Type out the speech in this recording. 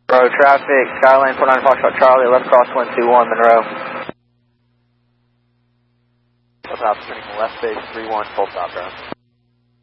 Road traffic, Skyline 49 Foxtrot Charlie, left cross 121 Monroe. Full top, turning left base 31, full stop, ground.